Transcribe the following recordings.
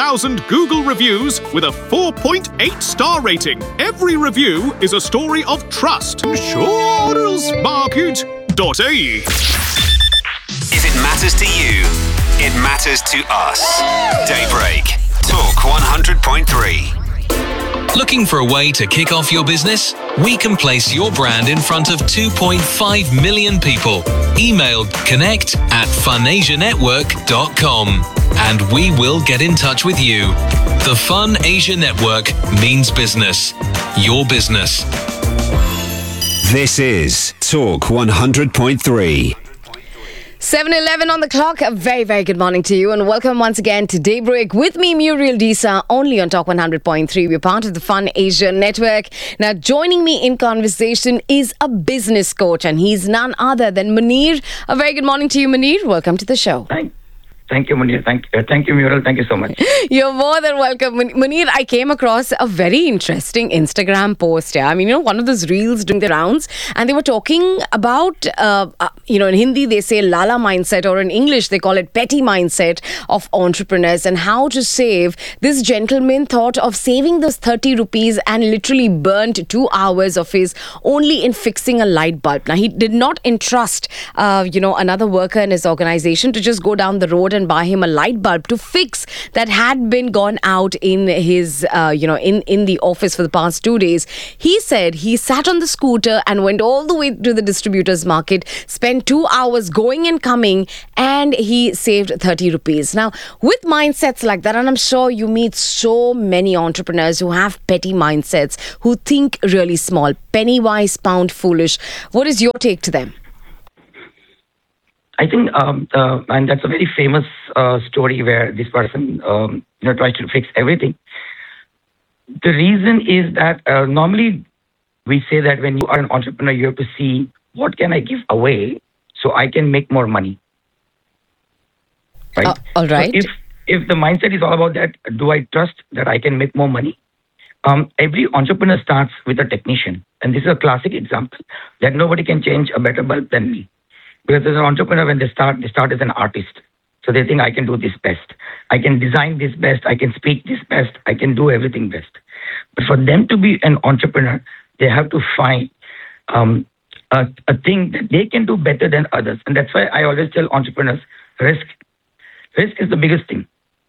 1,000 Google reviews with a 4.8 star rating. Every review is a story of trust. Insurancemarket.ie. If it matters to you, it matters to us. Daybreak. Talk 100.3. Looking for a way to kick off your business? We can place your brand in front of 2.5 million people. Email connect@funasianetwork.com and we will get in touch with you. The Fun Asia Network means business. Your business. This is Talk 100.3. 7:11 on the clock. A very, very good morning to you and welcome once again to Daybreak with me, Muriel Disa, only on Talk 100.3. We're part of the Fun Asia Network. Now, joining me in conversation is a business coach and he's none other than Munir. A very good morning to you, Munir. Welcome to the show. Thank you, Munir. Thank you, Muriel. Thank you so much. You're more than welcome. Munir, I came across a very interesting Instagram post. Yeah? I mean, one of those reels doing the rounds, and they were talking about, in Hindi they say Lala mindset, or in English they call it petty mindset of entrepreneurs, and how to save. This gentleman thought of saving those 30 rupees and literally burnt 2 hours of his only in fixing a light bulb. Now, he did not entrust, another worker in his organization to just go down the road and buy him a light bulb to fix that had been gone out in his, in the office for the past 2 days. He said he sat on the scooter and went all the way to the distributor's market, spent 2 hours going and coming, and he saved 30 rupees. Now, with mindsets like that, and I'm sure you meet so many entrepreneurs who have petty mindsets, who think really small, penny wise, pound foolish. What is your take to them? I think, and that's a very famous story where this person, tries to fix everything. The reason is that normally we say that when you are an entrepreneur, you have to see what can I give away so I can make more money. Right? All right. So if the mindset is all about that, do I trust that I can make more money? Every entrepreneur starts with a technician. And this is a classic example that nobody can change a better bulb than me. Because as an entrepreneur, when they start as an artist. So they think I can do this best. I can design this best. I can speak this best. I can do everything best. But for them to be an entrepreneur, they have to find a thing that they can do better than others. And that's why I always tell entrepreneurs, risk. Risk is the biggest thing.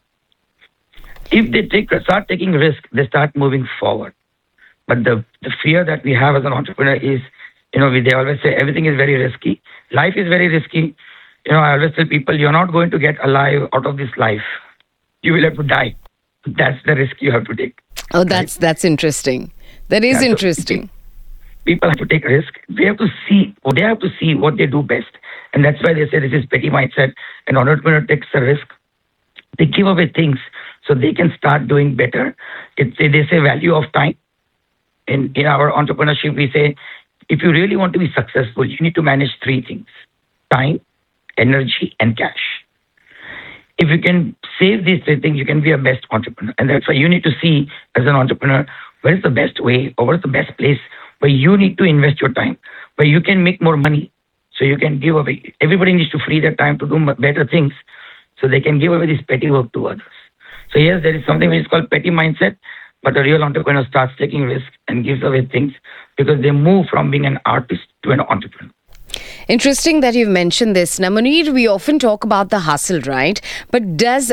If they start taking risk, they start moving forward. But the fear that we have as an entrepreneur is, they always say everything is very risky. Life is very risky. I always tell people, you're not going to get alive out of this life. You will have to die. That's the risk you have to take. Oh, that's interesting. That is interesting. So people have to take risk. They have to see what they do best. And that's why they say this is petty mindset. An entrepreneur takes a risk. They give away things so they can start doing better. They say value of time. In our entrepreneurship, we say, if you really want to be successful, you need to manage 3 things: time, energy, and cash. If you can save these 3 things, you can be a best entrepreneur. And that's why you need to see, as an entrepreneur, where is the best way or what is the best place where you need to invest your time, where you can make more money, so you can give away. Everybody needs to free their time to do better things so they can give away this petty work to others. So yes, there is something which is called petty mindset, but a real entrepreneur starts taking risks and gives away things because they move from being an artist to an entrepreneur. Interesting that you've mentioned this. Now, Munir, we often talk about the hustle, right? But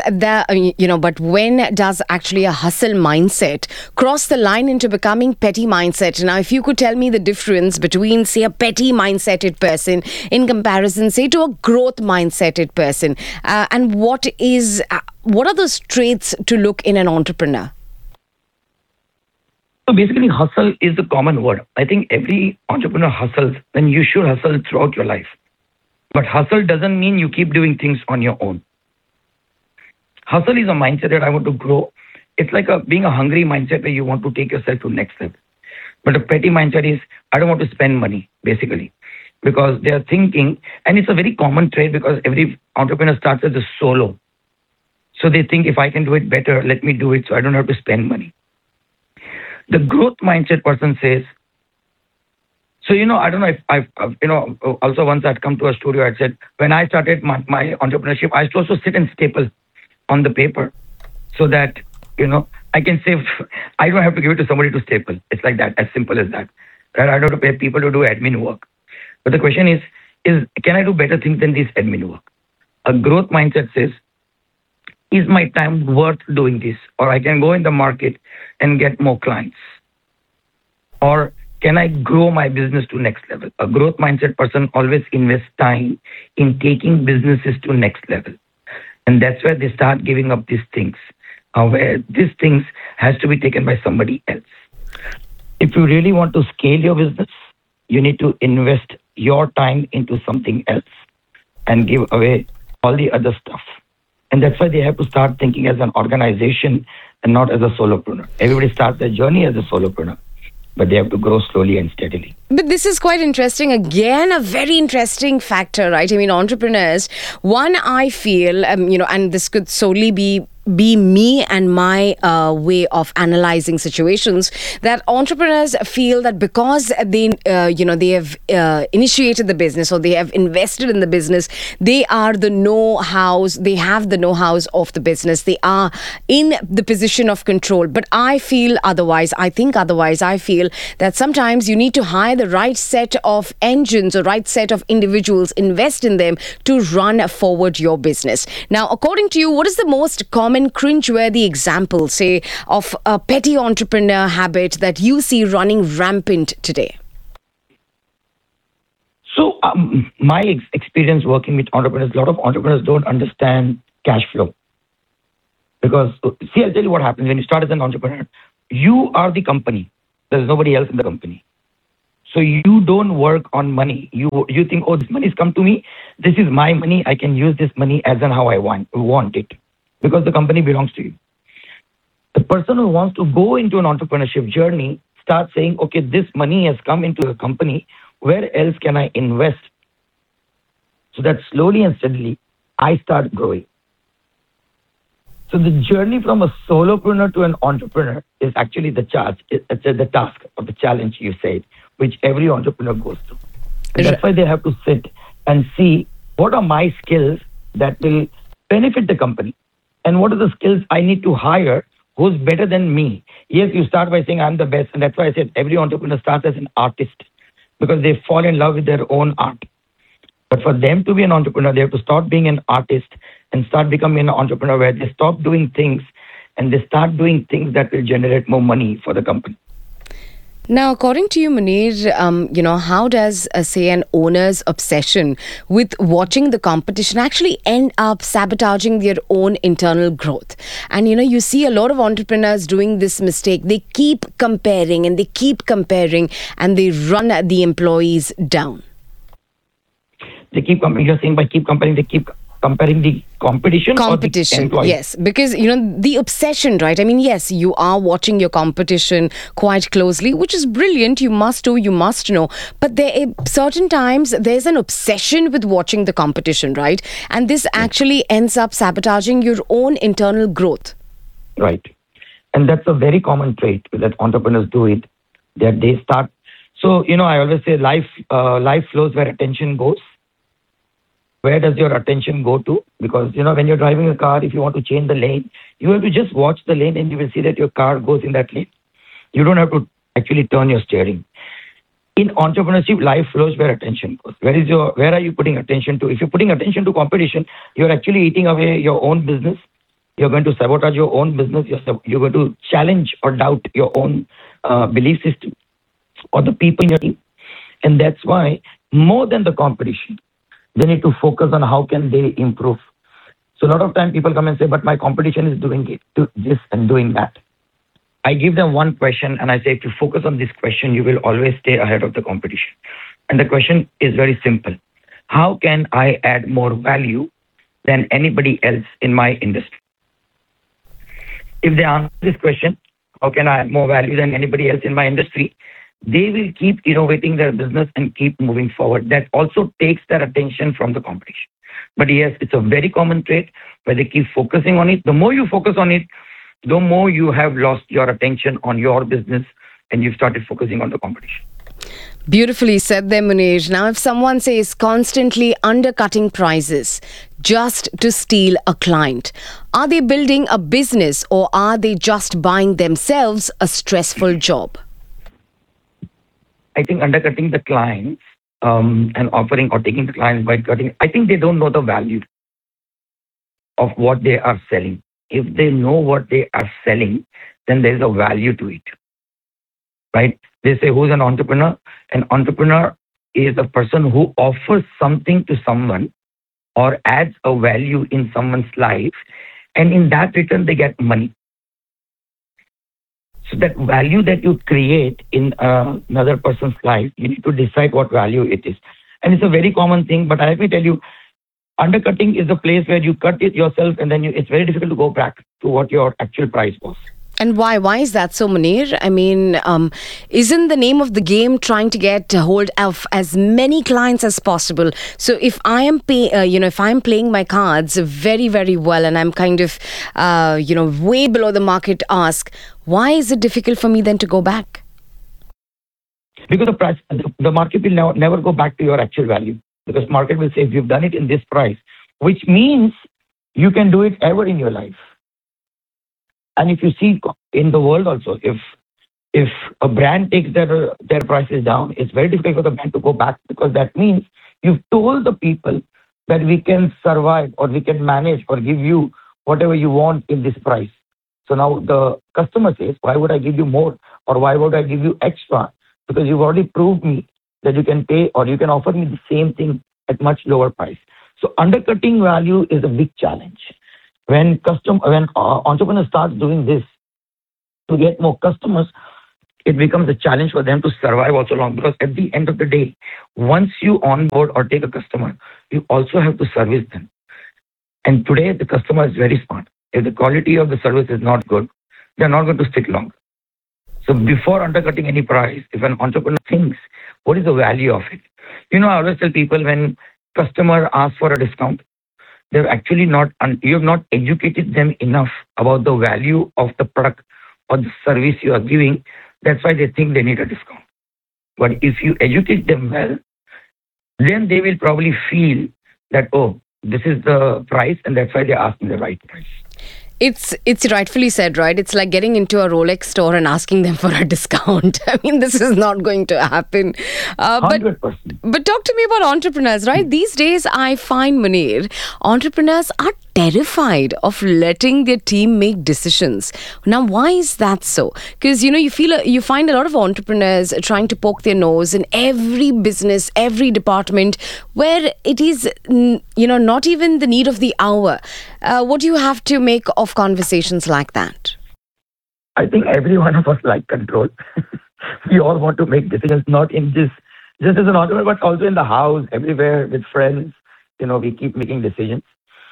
when does actually a hustle mindset cross the line into becoming petty mindset? Now, if you could tell me the difference between, say, a petty mindseted person in comparison, say, to a growth mindseted person, and what are those traits to look in an entrepreneur? So basically, hustle is the common word. I think every entrepreneur hustles, and you should hustle throughout your life. But hustle doesn't mean you keep doing things on your own. Hustle is a mindset that I want to grow. It's like being a hungry mindset where you want to take yourself to next level. But a petty mindset is, I don't want to spend money, basically. Because they are thinking, and it's a very common trait because every entrepreneur starts as a solo. So they think, if I can do it better, let me do it so I don't have to spend money. The growth mindset person says, so, I don't know if I've also once I'd come to a studio, I'd said, when I started my entrepreneurship, I used to also sit and staple on the paper. so that, I can save. I don't have to give it to somebody to staple. It's like that, as simple as that. Right? I don't have to pay people to do admin work. But the question is can I do better things than this admin work? A growth mindset says, is my time worth doing this? Or I can go in the market and get more clients. Or can I grow my business to next level? A growth mindset person always invests time in taking businesses to next level. And that's where they start giving up these things, where these things has to be taken by somebody else. If you really want to scale your business, you need to invest your time into something else and give away all the other stuff. And that's why they have to start thinking as an organization and not as a solopreneur. Everybody starts their journey as a solopreneur, but they have to grow slowly and steadily. But this is quite interesting. Again, a very interesting factor, right? I mean, entrepreneurs, one, I feel, and this could solely be me and my way of analyzing situations, that entrepreneurs feel that because they have initiated the business or they have invested in the business, they are the know-hows, they have the know-hows of the business, they are in the position of control. But I feel otherwise. I think otherwise. I feel that sometimes you need to hire the right set of engines or right set of individuals, invest in them to run forward your business. Now, according to you, what is the most common cringeworthy example, say, of a petty entrepreneur habit that you see running rampant today? So my experience working with entrepreneurs, a lot of entrepreneurs don't understand cash flow. Because, see, I'll tell you what happens when you start as an entrepreneur. You are the company. There's nobody else in the company. So you don't work on money. You think, oh, this money's come to me. This is my money. I can use this money as and how I want it. Because the company belongs to you. The person who wants to go into an entrepreneurship journey starts saying, okay, this money has come into a company. Where else can I invest? So that slowly and steadily, I start growing. So the journey from a solopreneur to an entrepreneur is actually the task or the challenge, you said, which every entrepreneur goes through. And that's why they have to sit and see what are my skills that will benefit the company. And what are the skills I need to hire who's better than me? Yes, you start by saying I'm the best. And that's why I said every entrepreneur starts as an artist because they fall in love with their own art. But for them to be an entrepreneur, they have to stop being an artist and start becoming an entrepreneur where they stop doing things and they start doing things that will generate more money for the company. Now, according to you, Munir, how does, say, an owner's obsession with watching the competition actually end up sabotaging their own internal growth? And, you see a lot of entrepreneurs doing this mistake. They keep comparing and they run the employees down. They keep comparing. You're saying by keep comparing, they keep comparing the competition or the employees? Yes, because the obsession, right? I mean, yes, you are watching your competition quite closely, which is brilliant. You must know, but there certain times there's an obsession with watching the competition, right? And this actually ends up sabotaging your own internal growth. Right, and that's a very common trait that entrepreneurs do it. That they start. So I always say life flows where attention goes. Where does your attention go to? Because, when you're driving a car, if you want to change the lane, you have to just watch the lane and you will see that your car goes in that lane. You don't have to actually turn your steering. In entrepreneurship, life flows where attention goes. Where are you putting attention to? If you're putting attention to competition, you're actually eating away your own business. You're going to sabotage your own business. You're going to challenge or doubt your own belief system or the people in your team. And that's why, more than the competition, they need to focus on how can they improve. So a lot of time people come and say, but my competition is doing this and doing that. I give them one question and I say, if you focus on this question, you will always stay ahead of the competition. And the question is very simple. How can I add more value than anybody else in my industry? If they answer this question, how can I add more value than anybody else in my industry? They will keep innovating their business and keep moving forward. That also takes their attention from the competition. But yes, it's a very common trait where they keep focusing on it. The more you focus on it, the more you have lost your attention on your business and you've started focusing on the competition. Beautifully said there, Munir. Now, if someone says constantly undercutting prices just to steal a client, are they building a business or are they just buying themselves a stressful job? I think undercutting the clients and offering or taking the clients by cutting, I think they don't know the value of what they are selling. If they know what they are selling, then there is a value to it, right? They say, who's an entrepreneur? An entrepreneur is a person who offers something to someone or adds a value in someone's life, and in that return, they get money. So that value that you create in another person's life, you need to decide what value it is. And it's a very common thing, but let me tell you, undercutting is a place where you cut it yourself and then it's very difficult to go back to what your actual price was. And why? Why is that so, Munir? I mean, isn't the name of the game trying to get hold of as many clients as possible? So if I am if I'm playing my cards very, very well and I'm kind of, way below the market ask, why is it difficult for me then to go back? Because the market will never go back to your actual value. Because market will say, if you've done it in this price, which means you can do it ever in your life. And if you see in the world also, if a brand takes their prices down, it's very difficult for the brand to go back, because that means you've told the people that we can survive or we can manage or give you whatever you want in this price. So now the customer says, why would I give you more or why would I give you extra? Because you've already proved me that you can pay or you can offer me the same thing at much lower price. So undercutting value is a big challenge. When entrepreneurs start doing this to get more customers, it becomes a challenge for them to survive also long, because at the end of the day, once you onboard or take a customer, you also have to service them. And today the customer is very smart. If the quality of the service is not good, they're not going to stick long. So before undercutting any price, if an entrepreneur thinks, what is the value of it? I always tell people, when customer asks for a discount, you have not educated them enough about the value of the product or the service you are giving. That's why they think they need a discount. But if you educate them well, then they will probably feel that, oh, this is the price, and that's why they're asking the right price. It's rightfully said, right? It's like getting into a Rolex store and asking them for a discount. I mean, this is not going to happen. 100%. But talk to me about entrepreneurs, right? These days, I find, Munir, entrepreneurs are terrified of letting their team make decisions. Now, why is that so? Because, you find a lot of entrepreneurs trying to poke their nose in every business, every department, where it is, not even the need of the hour. What do you have to make of conversations like that? I think every one of us like control. We all want to make decisions, not in just as an entrepreneur, but also in the house, everywhere with friends. We keep making decisions.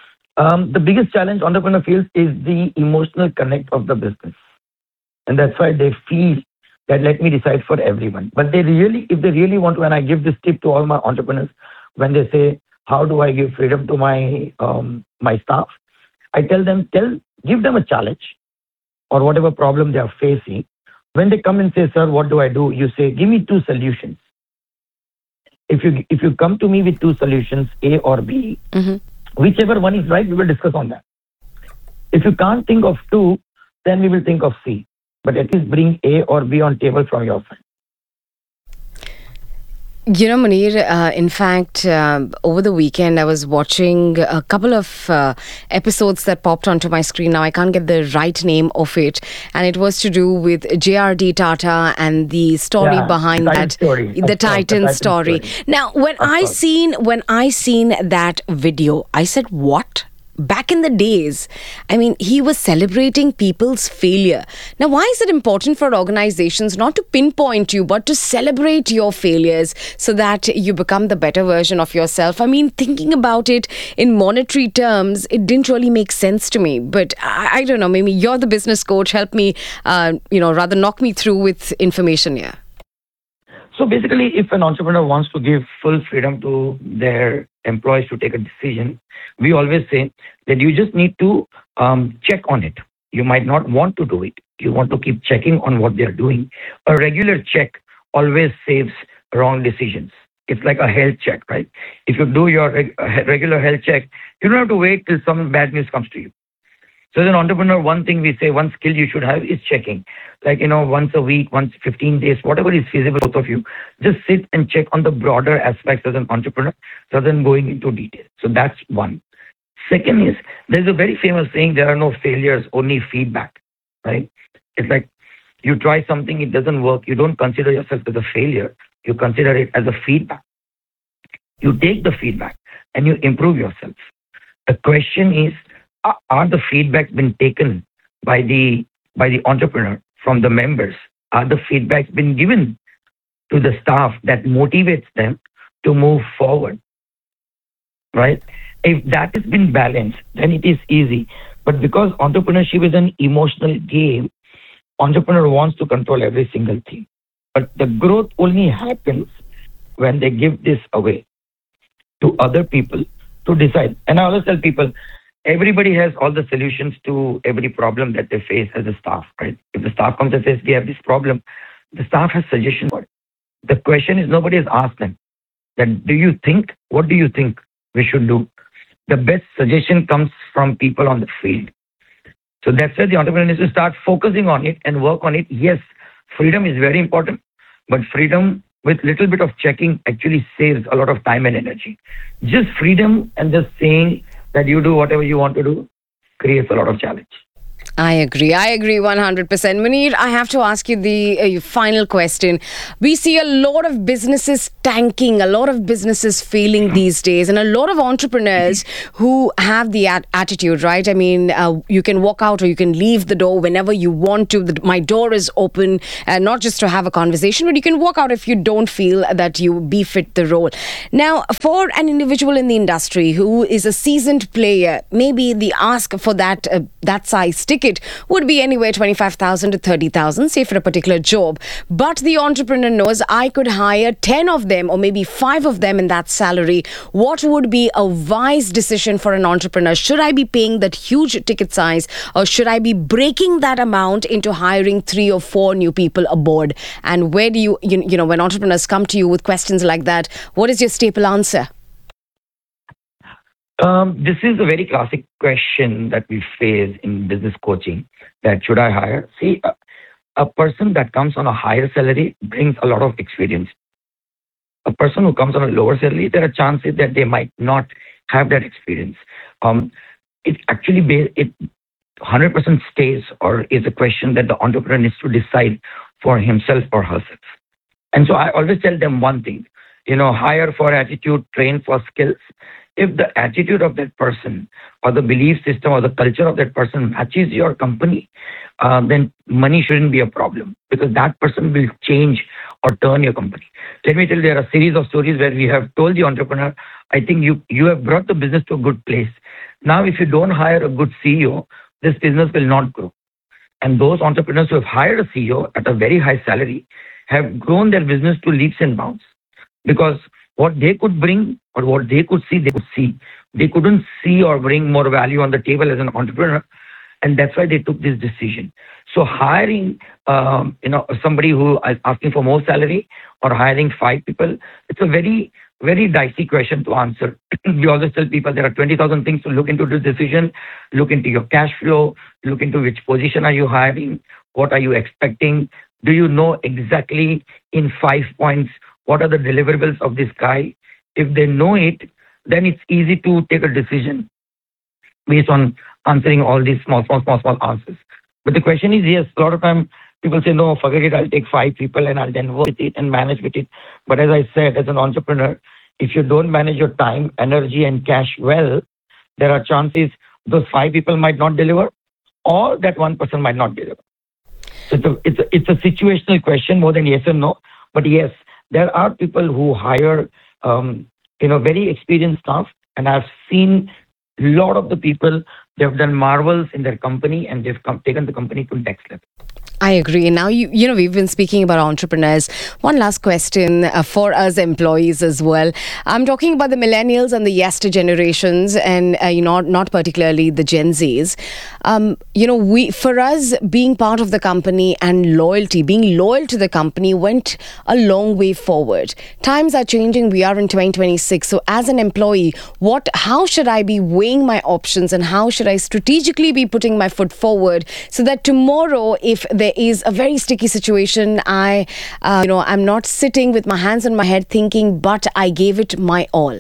The biggest challenge entrepreneur feels is the emotional connect of the business. And that's why they feel that let me decide for everyone. But if they really want to, and I give this tip to all my entrepreneurs, when they say, how do I give freedom to my staff? I tell them, give them a challenge or whatever problem they are facing. When they come and say, sir, what do I do? You say, give me 2 solutions. If you come to me with 2 solutions, A or B, whichever one is right, we will discuss on that. If you can't think of 2, then we will think of C. But at least bring A or B on table from your side. Munir, in fact, over the weekend, I was watching a couple of episodes that popped onto my screen. Now, I can't get the right name of it. And it was to do with JRD Tata and the story behind that. The Titan story. Now, when I seen that video, I said, what? Back in the days, he was celebrating people's failure. Now, why is it important for organizations not to pinpoint you, but to celebrate your failures so that you become the better version of yourself? Thinking about it in monetary terms, it didn't really make sense to me. But I don't know, maybe you're the business coach. Help me, rather knock me through with information here. So basically, if an entrepreneur wants to give full freedom to their employees to take a decision, we always say that you just need to check on it. You might not want to do it. You want to keep checking on what they're doing. A regular check always saves wrong decisions. It's like a health check, right? If you do your regular health check, you don't have to wait till some bad news comes to you. So as an entrepreneur, one thing we say, one skill you should have is checking. Like, once a week, once 15 days, whatever is feasible for both of you, just sit and check on the broader aspects as an entrepreneur rather than going into detail. So that's one. Second is, there's a very famous saying, there are no failures, only feedback, right? It's like you try something, it doesn't work. You don't consider yourself as a failure. You consider it as a feedback. You take the feedback and you improve yourself. The question is, are the feedbacks been taken by the entrepreneur from the members? Are the feedbacks been given to the staff that motivates them to move forward? Right? If that has been balanced, then it is easy. But because entrepreneurship is an emotional game, entrepreneur wants to control every single thing. But the growth only happens when they give this away to other people to decide. And I always tell people, everybody has all the solutions to every problem that they face as a staff, right? If the staff comes and says, we have this problem, the staff has suggestions for it. The question is, nobody has asked them that, what do you think we should do? The best suggestion comes from people on the field. So that's where the entrepreneur needs to start focusing on it and work on it. Yes, freedom is very important, but freedom with little bit of checking actually saves a lot of time and energy. Just freedom and just saying that you do whatever you want to do creates a lot of challenge. I agree 100%. Munir, I have to ask you the final question. We see a lot of businesses tanking, a lot of businesses failing these days, and a lot of entrepreneurs who have the attitude, right? I mean, you can walk out or you can leave the door whenever you want to. My door is open, not just to have a conversation, but you can walk out if you don't feel that you befit the role. Now, for an individual in the industry who is a seasoned player, maybe the ask for that size ticket would be anywhere 25,000 to 30,000, say for a particular job. But the entrepreneur knows I could hire 10 of them or maybe 5 of them in that salary. What would be a wise decision for an entrepreneur? Should I be paying that huge ticket size, or should I be breaking that amount into hiring 3 or 4 new people aboard? And where do you when entrepreneurs come to you with questions like that, what is your staple answer? This is a very classic question that we face in business coaching, that should I hire? See, a person that comes on a higher salary brings a lot of experience. A person who comes on a lower salary, there are chances that they might not have that experience. It actually, it 100% stays or is a question that the entrepreneur needs to decide for himself or herself. And so I always tell them one thing, hire for attitude, train for skills. If the attitude of that person or the belief system or the culture of that person matches your company, then money shouldn't be a problem, because that person will change or turn your company. Let me tell you, there are a series of stories where we have told the entrepreneur, I think you have brought the business to a good place. Now, if you don't hire a good CEO, this business will not grow. And those entrepreneurs who have hired a CEO at a very high salary have grown their business to leaps and bounds, because what they could bring or what they could see, they could see. They couldn't see or bring more value on the table as an entrepreneur. And that's why they took this decision. So hiring, somebody who is asking for more salary or hiring 5 people, it's a very, very dicey question to answer. We always tell people there are 20,000 things to look into this decision. Look into your cash flow. Look into which position are you hiring? What are you expecting? Do you know exactly in 5 points what are the deliverables of this guy? If they know it, then it's easy to take a decision based on answering all these small answers. But the question is, yes, a lot of time people say, no, forget it, I'll take 5 people and I'll then work with it and manage with it. But as I said, as an entrepreneur, if you don't manage your time, energy and cash well, there are chances those 5 people might not deliver, or that one person might not deliver. So it's a situational question more than yes or no. But yes, there are people who hire, very experienced staff, and I've seen a lot of the people, they've done marvels in their company and they've taken the company to the next level. I agree. Now, we've been speaking about entrepreneurs. One last question for us employees as well. I'm talking about the millennials and the yester generations, and not particularly the Gen Zs. For us, being part of the company and being loyal to the company went a long way forward. Times are changing. We are in 2026. So, as an employee, how should I be weighing my options, and how should I strategically be putting my foot forward so that tomorrow, if there is a very sticky situation, I'm not sitting with my hands on my head thinking, but I gave it my all.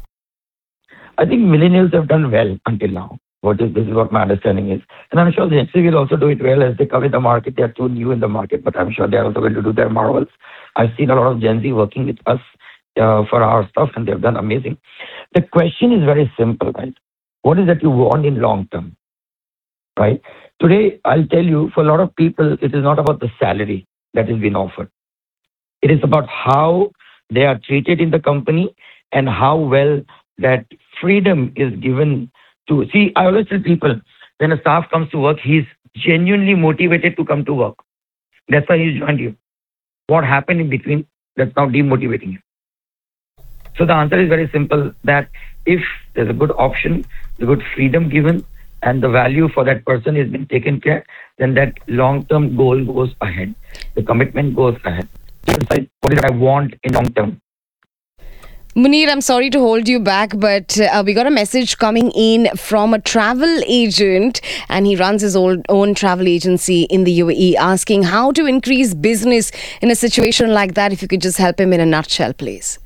I think millennials have done well until now. This is what my understanding is. And I'm sure Gen Z will also do it well as they come in the market. They are too new in the market, but I'm sure they are also going to do their marvels. I've seen a lot of Gen Z working with us for our stuff, and they've done amazing. The question is very simple, right? What is that you want in long term, right? Today, I'll tell you, for a lot of people, it is not about the salary that is being offered. It is about how they are treated in the company and how well that freedom is given to. See, I always tell people, when a staff comes to work, he's genuinely motivated to come to work. That's why he joined you. What happened in between that's now demotivating you? So the answer is very simple, that if there's a good option, the good freedom given, and the value for that person is being taken care, then that long-term goal goes ahead. The commitment goes ahead. Decide what is it I want in long term. Munir, I'm sorry to hold you back, but we got a message coming in from a travel agent, and he runs his own travel agency in the UAE, asking how to increase business in a situation like that. If you could just help him in a nutshell, please.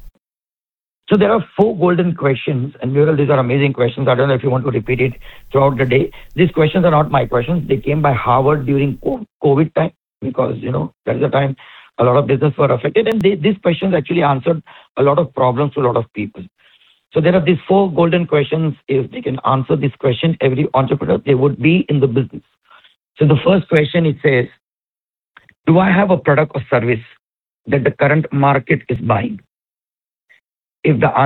So there are 4 golden questions, and Muriel, these are amazing questions. I don't know if you want to repeat it throughout the day. These questions are not my questions. They came by Harvard during COVID time, because, that is the time a lot of business were affected. And these questions actually answered a lot of problems to a lot of people. So there are these 4 golden questions. If they can answer this question, every entrepreneur, they would be in the business. So the first question, it says, do I have a product or service that the current market is buying? If the